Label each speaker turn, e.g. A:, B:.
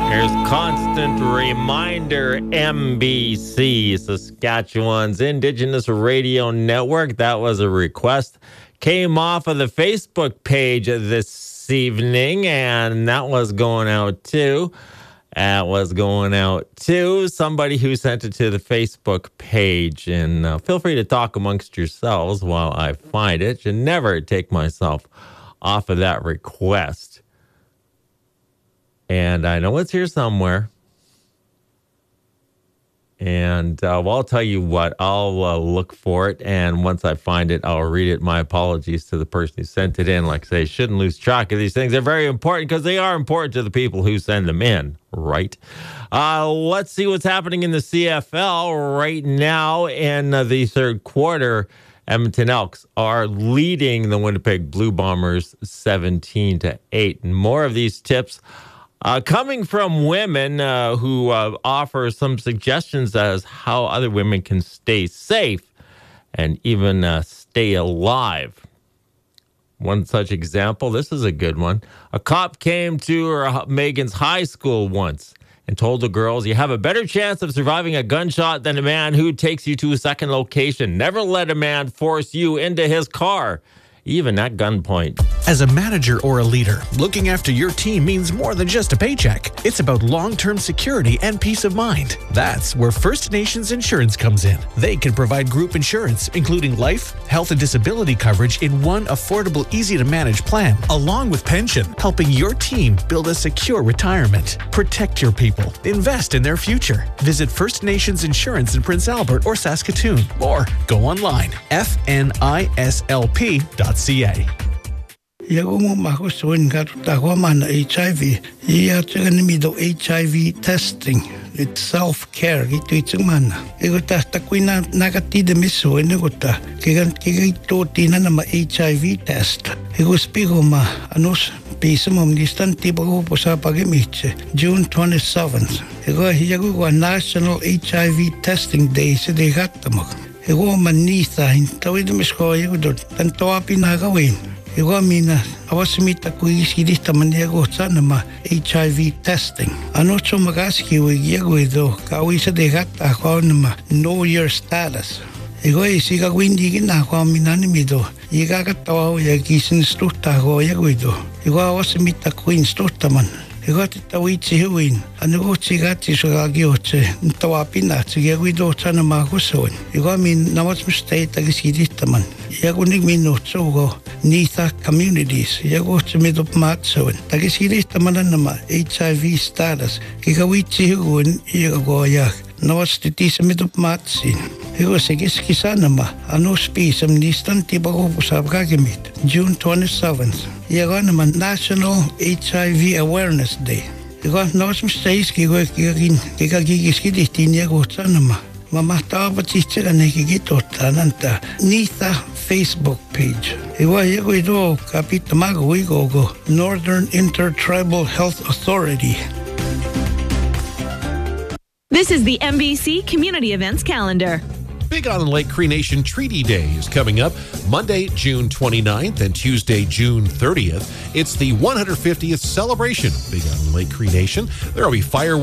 A: Here's Constant Reminder, MBC, Saskatchewan's Indigenous Radio Network. That was a request. Came off of the Facebook page this evening, and that was going out too. Somebody who sent it to the Facebook page. And feel free to talk amongst yourselves while I find it. Should never take myself off of that request. And I know it's here somewhere. And I'll tell you what, I'll look for it. And once I find it, I'll read it. My apologies to the person who sent it in. Like I say, shouldn't lose track of these things. They're very important because they are important to the people who send them in, right? Let's see what's happening in the CFL right now in the third quarter. Edmonton Elks are leading the Winnipeg Blue Bombers 17-8. And more of these tips coming from women who offer some suggestions as how other women can stay safe and even stay alive. One such example, this is a good one. A cop came to Megan's high school once and told the girls, you have a better chance of surviving a gunshot than a man who takes you to a second location. Never let a man force you into his car, even at gunpoint.
B: As a manager or a leader, looking after your team means more than just a paycheck. It's about long-term security and peace of mind. That's where First Nations Insurance comes in. They can provide group insurance, including life, health, and disability coverage in one affordable, easy-to-manage plan, along with pension, helping your team build a secure retirement. Protect your people. Invest in their future. Visit First Nations Insurance in Prince Albert or Saskatoon, or go online, fnislp.ca.
C: Yago mahusuin garuta mana HIV. Ya tsaganimido HIV testing. It's self-care. Ito itsamana. Iguta takwina nagatida misuin iguta. Kigito tina na ma HIV test. Iguspigo ma anus pisamum distanti bago po sa pagimiche. June 27th. Yago National HIV Testing Day sa degatamag. Ego manitha tawid misko ego dot tanto pinagawin. Ego mina awasimita ko isidista maniago sana ma HIV testing. Ano so magaski ego do kawisa de gata ko ma know your status. Ego isiga windi gina ko minanimido. Iga katawa ya gisin stuta ko ego do. Ego awasimita ko instuta man. Ego tawitsi huin ano tsigati so gagioche tawapina tsigaguido sana makusoin ego min namas mistake tagisidita man ego nig minuto go nitha communities ego tsimido matsoin tagisidita man na HIV status kigawitsi huin ego ya nawas titisimido matsin ego sigiskisana ma ano spisam nistanti bago pusab gagimit June 27th ego naman National HIV Awareness Day. Ego nawas mistakes kigagigis niego sanama. Mamata patitsa na kigito tananta Nitha Facebook page. Ego ito kapit mago go Northern Intertribal Health Authority.
D: This is the MBC Community Events Calendar.
E: Big Island Lake Cree Nation Treaty Day is coming up Monday, June 29th and Tuesday, June 30th. It's the 150th celebration of Big Island Lake Cree Nation. There will be fireworks.